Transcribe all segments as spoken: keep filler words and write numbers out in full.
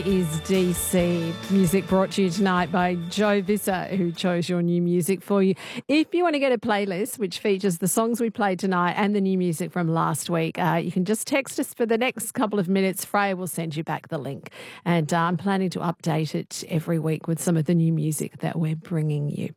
is D C. Music brought to you tonight by Joe Visser, who chose your new music for you. If you want to get a playlist which features the songs we played tonight and the new music from last week, uh, you can just text us for the next couple of minutes. Freya will send you back the link. And uh, I'm planning to update it every week with some of the new music that we're bringing you.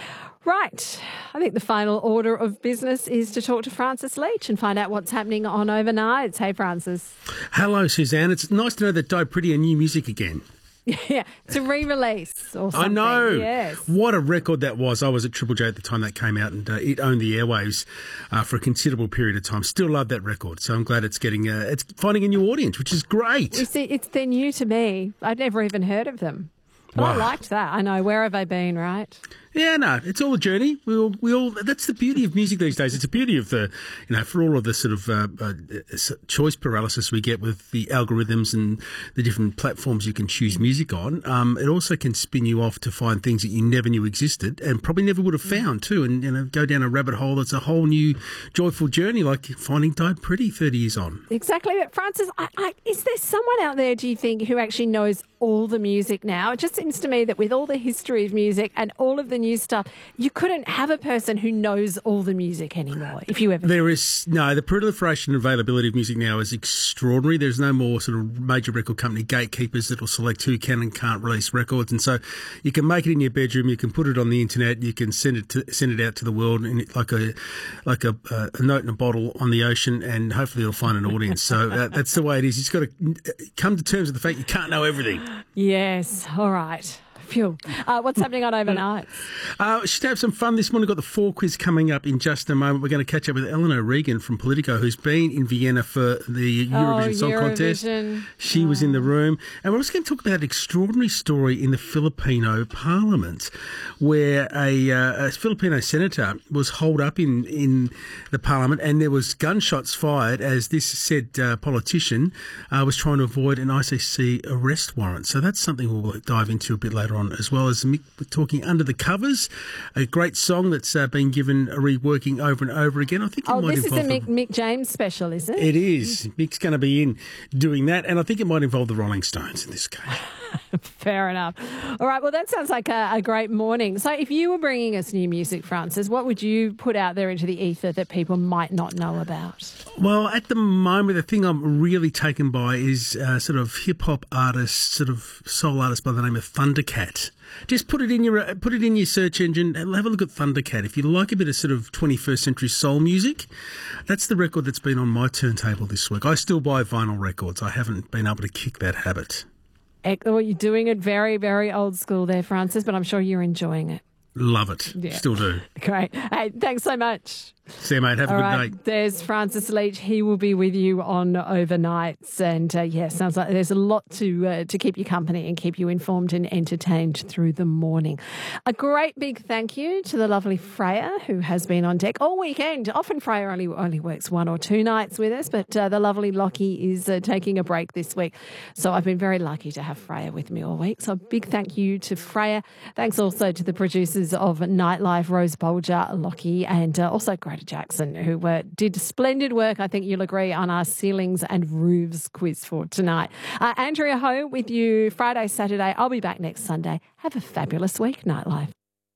Right. I think the final order of business is to talk to Francis Leach and find out what's happening on overnights. Hey, Francis. Hello, Suzanne. It's nice to know that Die Pretty are new music again. Yeah, it's a re-release or something. I know. Yes. What a record that was. I was at Triple J at the time that came out, and uh, it owned the airwaves uh, for a considerable period of time. Still love that record, so I'm glad it's getting uh, it's finding a new audience, which is great. You see, it's they're new to me. I'd never even heard of them. But Wow. I liked that. I know. Where have they been, right? Yeah, no, it's all a journey. We all, we all. That's the beauty of music these days. It's the beauty of the, you know, for all of the sort of uh, uh, choice paralysis we get with the algorithms and the different platforms you can choose music on. Um, it also can spin you off to find things that you never knew existed and probably never would have found too. And you know, go down a rabbit hole that's a whole new joyful journey, like finding Die Pretty thirty years on. Exactly. But Francis, I, I, is there someone out there, do you think, who actually knows all the music now? It just seems to me that with all the history of music and all of the new stuff, you couldn't have a person who knows all the music anymore, if you ever... There is, no, the proliferation and availability of music now is extraordinary. There's no more sort of major record company gatekeepers that will select who can and can't release records. And so you can make it in your bedroom, you can put it on the internet, you can send it to, send it out to the world in it like a like a, uh, a note in a bottle on the ocean, and hopefully it'll find an audience. So uh, that's the way it is. You've got to come to terms with the fact you can't know everything. Yes. All right. Phew. Uh, what's happening on overnight? Uh, should have some fun this morning. We've got the Four Quiz coming up in just a moment. We're going to catch up with Eleanor Regan from Politico, who's been in Vienna for the Eurovision oh, Song Eurovision. Contest. She oh. was in the room. And we're also going to talk about an extraordinary story in the Filipino Parliament, where a, uh, a Filipino senator was holed up in, in the Parliament, and there was gunshots fired as this said uh, politician uh, was trying to avoid an I C C arrest warrant. So that's something we'll dive into a bit later on, as well as Mick talking Under the Covers, a great song that's uh, been given a reworking over and over again. I think it oh, might this is the involve Mick, Mick James special, is it? It is. Mick's going to be in doing that, and I think it might involve the Rolling Stones in this case. Fair enough. All right, well, that sounds like a, a great morning. So if you were bringing us new music, Francis, what would you put out there into the ether that people might not know about? Well, at the moment, the thing I'm really taken by is uh, sort of hip-hop artists, sort of soul artists by the name of Thundercat. Just put it in your uh, put it in your search engine and have a look at Thundercat. If you like a bit of sort of twenty-first century soul music, that's the record that's been on my turntable this week. I still buy vinyl records. I haven't been able to kick that habit. Well, you're doing it very, very old school there, Francis, but I'm sure you're enjoying it. Love it. Yeah. Still do. Great. Hey, thanks so much. See you, mate. Have a All good right, day. There's Francis Leach. He will be with you on overnights. And, uh, yeah, sounds like there's a lot to uh, to keep you company and keep you informed and entertained through the morning. A great big thank you to the lovely Freya, who has been on deck all weekend. Often Freya only, only works one or two nights with us, but uh, the lovely Lockie is uh, taking a break this week. So I've been very lucky to have Freya with me all week. So a big thank you to Freya. Thanks also to the producers of Nightlife, Rose Bolger, Lockie, and uh, also Greta Jackson, who uh, did splendid work, I think you'll agree, on our ceilings and roofs quiz for tonight. Uh, Andrea Ho with you Friday, Saturday. I'll be back next Sunday. Have a fabulous week, Nightlife.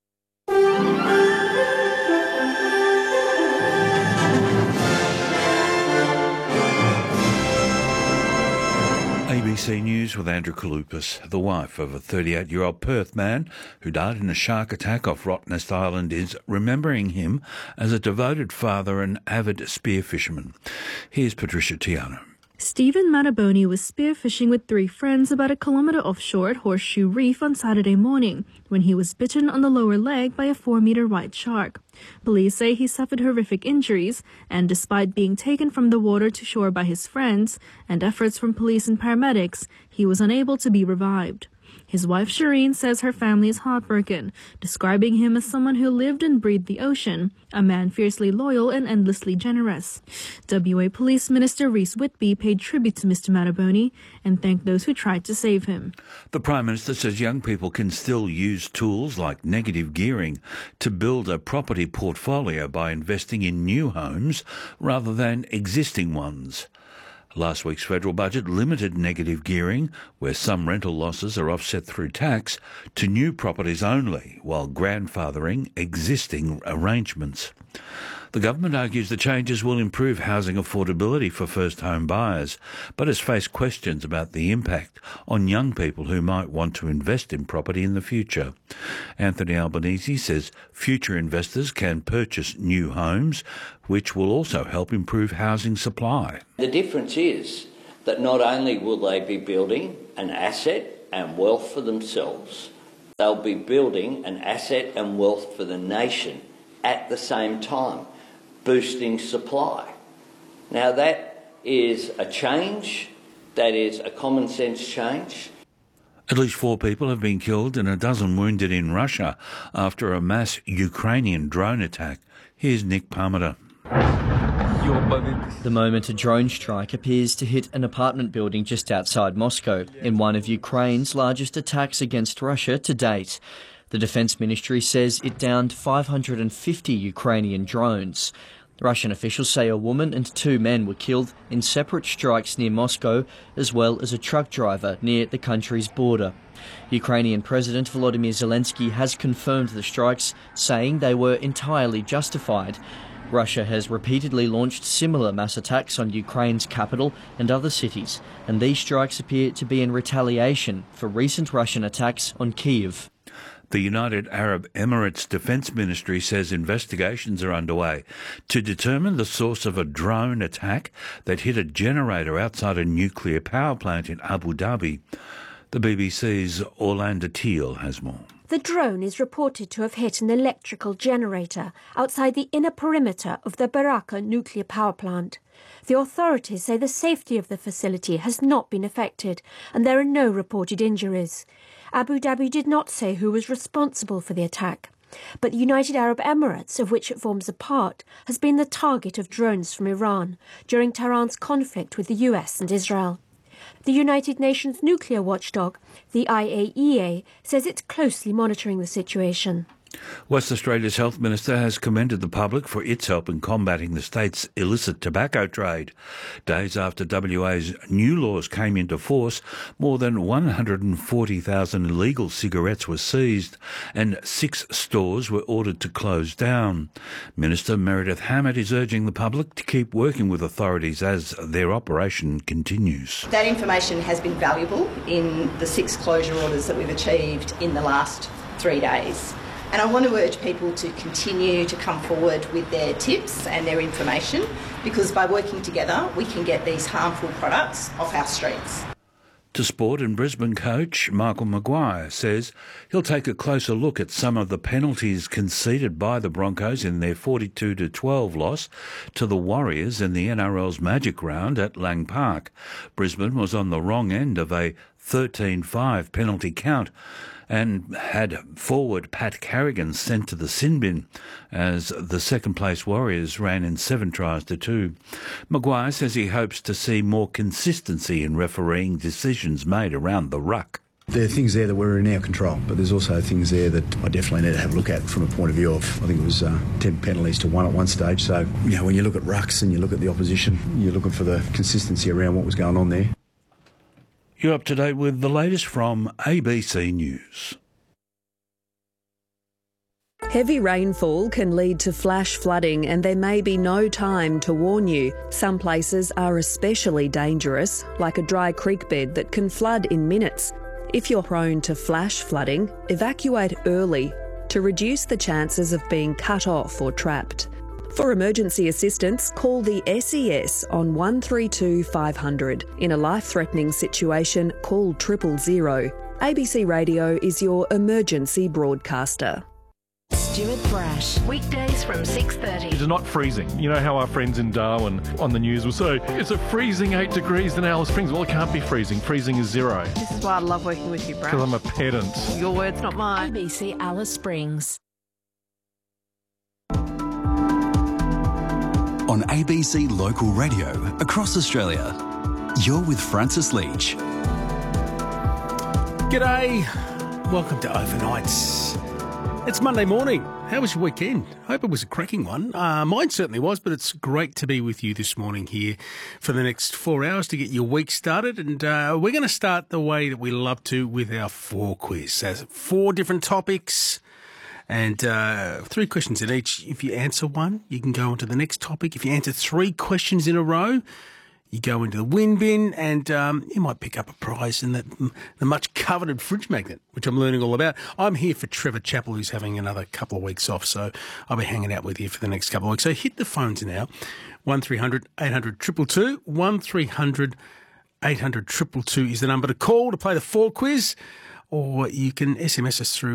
A B C News with Andrew Kalupas. The wife of a thirty-eight-year-old Perth man who died in a shark attack off Rottnest Island is remembering him as a devoted father and avid spear fisherman. Here's Patricia Tiano. Stephen Mataboni was spearfishing with three friends about a kilometre offshore at Horseshoe Reef on Saturday morning when he was bitten on the lower leg by a four-metre white shark. Police say he suffered horrific injuries, and despite being taken from the water to shore by his friends and efforts from police and paramedics, he was unable to be revived. His wife Shireen says her family is heartbroken, describing him as someone who lived and breathed the ocean, a man fiercely loyal and endlessly generous. W A Police Minister Reece Whitby paid tribute to Mister Mataboni and thanked those who tried to save him. The Prime Minister says young people can still use tools like negative gearing to build a property portfolio by investing in new homes rather than existing ones. Last week's federal budget limited negative gearing, where some rental losses are offset through tax, to new properties only, while grandfathering existing arrangements. The government argues the changes will improve housing affordability for first home buyers, but has faced questions about the impact on young people who might want to invest in property in the future. Anthony Albanese says future investors can purchase new homes, which will also help improve housing supply. The difference is that not only will they be building an asset and wealth for themselves, they'll be building an asset and wealth for the nation at the same time, boosting supply. Now that is a change, that is a common sense change. At least four people have been killed and a dozen wounded in Russia after a mass Ukrainian drone attack. Here's Nick Parmenter. The moment a drone strike appears to hit an apartment building just outside Moscow, in one of Ukraine's largest attacks against Russia to date. The Defence Ministry says it downed five hundred fifty Ukrainian drones. Russian officials say a woman and two men were killed in separate strikes near Moscow, as well as a truck driver near the country's border. Ukrainian President Volodymyr Zelensky has confirmed the strikes, saying they were entirely justified. Russia has repeatedly launched similar mass attacks on Ukraine's capital and other cities, and these strikes appear to be in retaliation for recent Russian attacks on Kyiv. The United Arab Emirates Defence Ministry says investigations are underway to determine the source of a drone attack that hit a generator outside a nuclear power plant in Abu Dhabi. The B B C's Orlando Teal has more. The drone is reported to have hit an electrical generator outside the inner perimeter of the Baraka nuclear power plant. The authorities say the safety of the facility has not been affected and there are no reported injuries. Abu Dhabi did not say who was responsible for the attack, but the United Arab Emirates, of which it forms a part, has been the target of drones from Iran during Tehran's conflict with the U S and Israel. The United Nations nuclear watchdog, the I A E A, says it's closely monitoring the situation. West Australia's Health Minister has commended the public for its help in combating the state's illicit tobacco trade. Days after W A's new laws came into force, more than one hundred forty thousand illegal cigarettes were seized and six stores were ordered to close down. Minister Meredith Hammett is urging the public to keep working with authorities as their operation continues. That information has been valuable in the six closure orders that we've achieved in the last three days. And I want to urge people to continue to come forward with their tips and their information, because by working together we can get these harmful products off our streets. To sport, and Brisbane coach Michael Maguire says he'll take a closer look at some of the penalties conceded by the Broncos in their forty-two to twelve loss to the Warriors in the N R L's Magic Round at Lang Park. Brisbane was on the wrong end of a thirteen five penalty count and had forward Pat Carrigan sent to the sin bin as the second-place Warriors ran in seven tries to two. Maguire says he hopes to see more consistency in refereeing decisions made around the ruck. There are things there that were in our control, but there's also things there that I definitely need to have a look at from a point of view of, I think it was uh, ten penalties to one at one stage. So, you know, when you look at rucks and you look at the opposition, you're looking for the consistency around what was going on there. You're up to date with the latest from A B C News. Heavy rainfall can lead to flash flooding and there may be no time to warn you. Some places are especially dangerous, like a dry creek bed that can flood in minutes. If you're prone to flash flooding, evacuate early to reduce the chances of being cut off or trapped. For emergency assistance, call the S E S on one three two five hundred. In a life-threatening situation, call triple zero. A B C Radio is your emergency broadcaster. Stuart Brash, weekdays from six thirty. It is not freezing. You know how our friends in Darwin on the news will say, it's a freezing eight degrees in Alice Springs. Well, it can't be freezing. Freezing is zero. This is why I love working with you, Brash. Because I'm a pedant. Your words, not mine. A B C Alice Springs. On A B C Local Radio across Australia, you're with Francis Leach. G'day. Welcome to Overnights. It's Monday morning. How was your weekend? Hope it was a cracking one. Uh, mine certainly was, but it's great to be with you this morning here for the next four hours to get your week started. And uh, we're going to start the way that we love to with our four quiz. There's four different topics and uh, three questions in each. If you answer one, you can go on to the next topic. If you answer three questions in a row, you go into the win bin and um, you might pick up a prize in that, the much coveted fridge magnet, which I'm learning all about. I'm here for Trevor Chappell, who's having another couple of weeks off, so I'll be hanging out with you for the next couple of weeks. So hit the phones now, one three hundred eight hundred two two two, one three hundred eight hundred two two two is the number to call to play the four quiz, or you can S M S us through